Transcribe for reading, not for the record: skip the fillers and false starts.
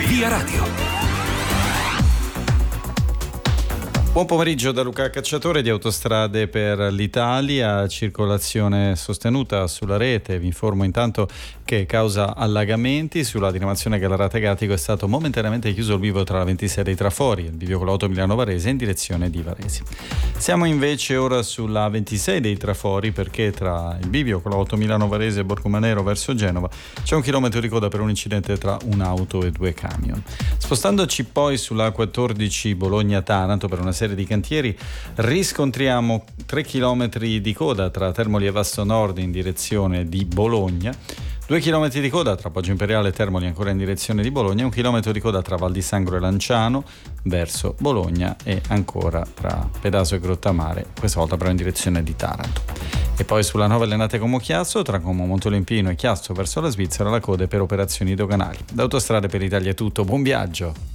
Via Radio. Buon pomeriggio da Luca Cacciatore di Autostrade per l'Italia, circolazione sostenuta sulla rete. Vi informo intanto che causa allagamenti sulla diramazione Gallarate-Gatico è stato momentaneamente chiuso il bivio tra la 26 dei Trafori e il bivio con l'auto Milano-Varese in direzione di Varese. Siamo invece ora sulla 26 dei Trafori perché tra il bivio con l'auto Milano-Varese e Borgomanero verso Genova c'è un chilometro di coda per un incidente tra un'auto e due camion. Spostandoci poi sulla 14 Bologna-Taranto per una serie di cantieri riscontriamo 3 km di coda tra Termoli e Vasto Nord in direzione di Bologna, 2 km di coda tra Poggio Imperiale e Termoli ancora in direzione di Bologna, 1 chilometro di coda tra Val di Sangro e Lanciano verso Bologna e ancora tra Pedaso e Grottamare, questa volta però in direzione di Taranto. E poi sulla 9 Lenate Como Chiasso, tra Como Montolimpino e Chiasso verso la Svizzera, la coda è per operazioni doganali. Da Autostrade per l'Italia è tutto, buon viaggio!